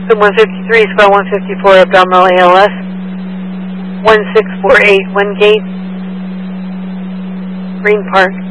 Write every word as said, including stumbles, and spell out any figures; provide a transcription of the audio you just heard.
Boston one fifty-three, Square one fifty-four, abdominal A L S. one six four eight, Wingate, Green Park.